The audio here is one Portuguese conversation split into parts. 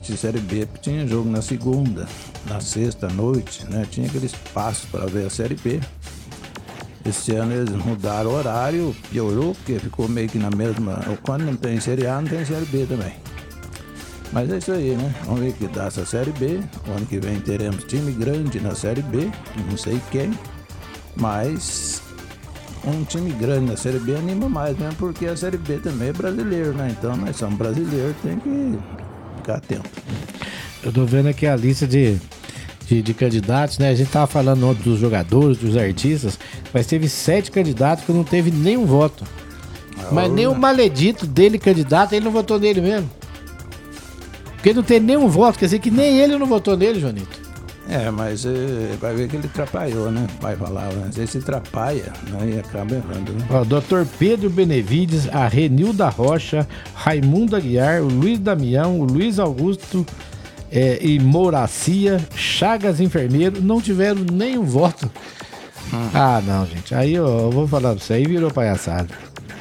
antigamente, Série B tinha jogo na segunda, na sexta à noite, né? Tinha aquele espaço para ver a Série B. Esse ano eles mudaram o horário, piorou, porque ficou meio que na mesma... Quando não tem Série A, não tem Série B também. Mas é isso aí, né? Vamos ver o que dá essa Série B. O ano que vem teremos time grande na Série B, não sei quem, mas um time grande na Série B anima mais mesmo, porque a Série B também é brasileiro, né? Então nós somos brasileiros, tem que ficar atento. Eu tô vendo aqui a lista de candidatos, né? A gente tava falando ontem dos jogadores, dos artistas, mas teve 7 candidatos que não teve nenhum voto. Mas nem o maledito dele, candidato, ele não votou nele mesmo. Porque não tem nenhum voto, quer dizer que nem ele não votou nele, Joanito. É, mas vai ver que ele atrapalhou, né? Vai falar, mas ele se atrapalha, né? E acaba errando, né? Ó, Dr. Pedro Benevides, a Renilda Rocha, Raimundo Aguiar, o Luiz Damião, o Luiz Augusto e Mouracia, Chagas Enfermeiro, não tiveram nenhum voto. Ah, não, gente. Aí eu vou falar pra você, aí virou palhaçada.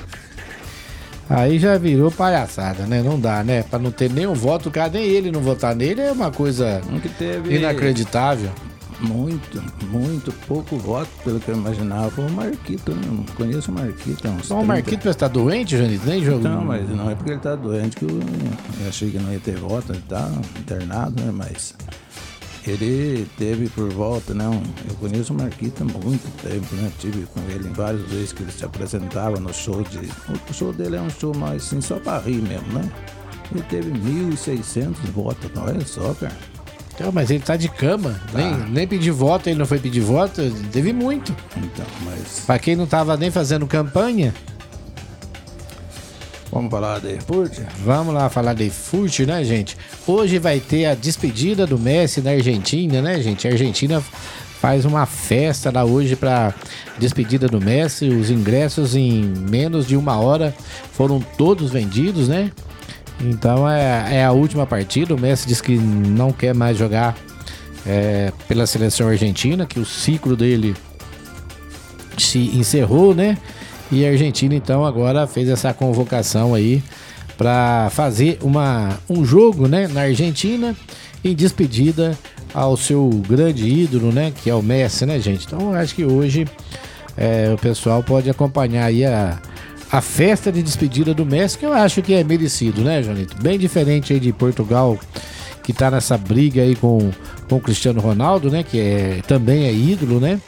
Aí já virou palhaçada, né? Não dá, né? Pra não ter nenhum voto, o cara, nem ele não votar nele é uma coisa inacreditável. Muito pouco voto, pelo que eu imaginava, foi o Marquito, né? Eu não conheço o Marquito. Então o Marquito parece que tá doente, Janito? Nem jogo. Não, mas não é porque ele tá doente que eu achei que não ia ter voto, ele tá internado, né? Mas ele teve por volta, né? Eu conheço o Marquito há muito tempo, né? Tive com ele em várias vezes que ele se apresentava no show de... O show dele é um show mais assim, só pra rir mesmo, né? Ele teve 1.600 votos, olha só, cara. Então, mas ele tá de cama, nem pedir voto, ele não foi pedir voto, teve muito. Então, mas... Pra quem não tava nem fazendo campanha... Vamos falar de eFoot? Vamos lá falar de eFoot, né, gente? Hoje vai ter a despedida do Messi na Argentina, né, gente? A Argentina faz uma festa lá hoje pra despedida do Messi. Os ingressos em menos de 1 hora foram todos vendidos, né? Então é a última partida. O Messi diz que não quer mais jogar pela seleção argentina, que o ciclo dele se encerrou, né? E a Argentina então agora fez essa convocação aí para fazer um jogo, né, na Argentina em despedida ao seu grande ídolo, né, que é o Messi, né, gente? Então acho que hoje o pessoal pode acompanhar aí a festa de despedida do Messi, que eu acho que é merecido, né, Joanito? Bem diferente aí de Portugal, que tá nessa briga aí com o Cristiano Ronaldo, né, que também é ídolo, né?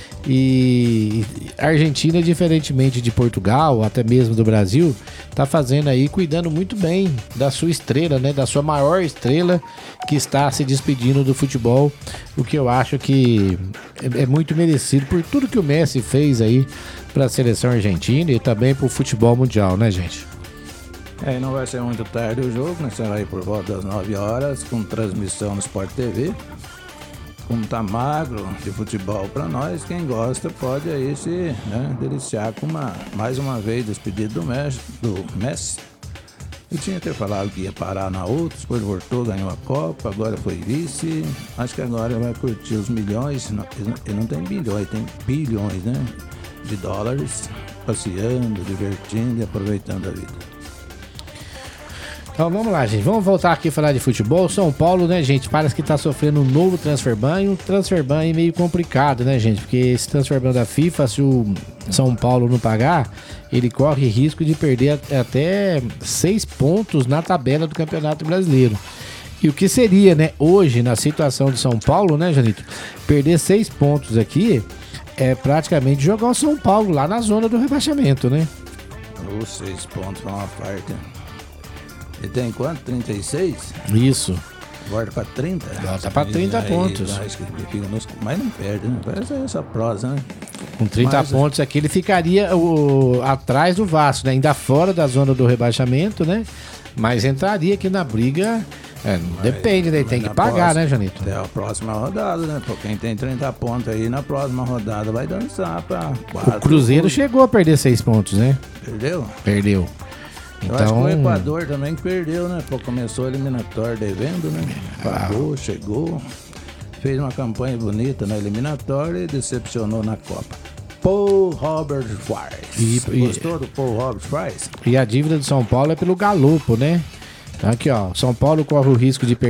E a Argentina, diferentemente de Portugal, até mesmo do Brasil, tá fazendo aí, cuidando muito bem da sua estrela, né? Da sua maior estrela, que está se despedindo do futebol, o que eu acho que é muito merecido por tudo que o Messi fez aí para a seleção argentina e também para o futebol mundial, né, gente? Não vai ser muito tarde o jogo, né? Será aí por volta das 9 horas, com transmissão no Sport TV. Como tá magro de futebol para nós, quem gosta pode aí se deliciar com mais uma vez despedida do Messi. Eu tinha até falado que ia parar na outra, depois voltou, ganhou a Copa, agora foi vice. Acho que agora vai curtir os milhões, ele não tem bilhões, tem bilhões, né, de dólares, passeando, divertindo e aproveitando a vida. Então vamos lá, gente, vamos voltar aqui a falar de futebol. São Paulo, né, gente, parece que tá sofrendo um novo transfer ban, um transfer ban meio complicado, né, gente, porque esse transfer ban da FIFA, se o São Paulo não pagar, ele corre risco de perder até 6 pontos na tabela do Campeonato Brasileiro. E o que seria, né, hoje, na situação de São Paulo, né, Janito, perder 6 pontos aqui é praticamente jogar o São Paulo lá na zona do rebaixamento, né? 6 pontos pra uma parte. Ele tem quanto? 36? Isso. Volta pra 30? Volta pra 30 pontos. Mas não perde, né? Parece essa prosa, né? Com 30 pontos aqui, ele ficaria atrás do Vasco, né? Ainda fora da zona do rebaixamento, né? Mas entraria aqui na briga. Depende, né? Ele tem que pagar, né, Janito? É a próxima rodada, né? Porque quem tem 30 pontos aí, na próxima rodada vai dançar pra 4. O Cruzeiro chegou a perder 6 pontos, né? Perdeu? Perdeu. Eu acho que o Equador também que perdeu, né? Pô, começou a eliminatória devendo, né? Pagou, chegou, fez uma campanha bonita na eliminatória e decepcionou na Copa. Paul Robert Fries. Gostou do Paul Robert Fries? E a dívida do São Paulo é pelo galopo, né? Então aqui, ó, São Paulo corre o risco de perder